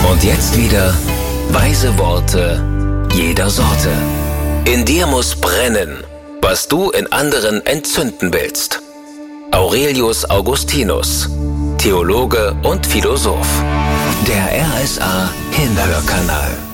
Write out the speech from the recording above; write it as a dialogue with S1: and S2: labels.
S1: Und jetzt wieder weise Worte jeder Sorte. In dir muss brennen, was du in anderen entzünden willst. Aurelius Augustinus, Theologe und Philosoph. Der RSA Hinhörkanal.